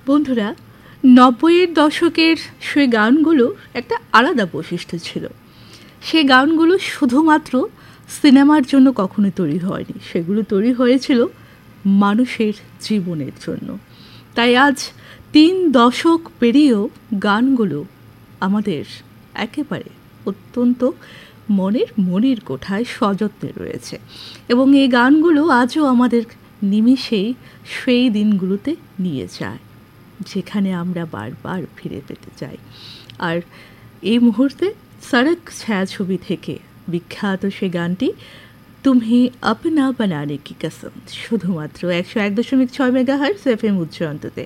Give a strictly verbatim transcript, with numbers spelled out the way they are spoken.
বন্ধুরা, নব্বইয়ের দশকের সেই গানগুলোর একটা আলাদা বৈশিষ্ট্য ছিল। সে গানগুলো শুধুমাত্র সিনেমার জন্য কখনো তৈরি হয়নি, সেগুলো তৈরি হয়েছিল মানুষের জীবনের জন্য। তাই আজ তিন দশক পেরিয়েও গানগুলো আমাদের একেবারে অত্যন্ত মনের মনির কোঠায় সযত্নে রয়েছে, এবং এই গানগুলো আজও আমাদের নিমিষেই সেই দিনগুলোতে নিয়ে যায় যেখানে আমরা বারবার ফিরে পেতে চাই। আর এই মুহূর্তে সড়ক ছায়াছবি থেকে বিখ্যাত সে গানটি তুমি আপনা বানানে কি কসম, শুধুমাত্র একশো এক দশমিক ছয় মেগা হার্টজ এফ এম উচ্চান্ততে।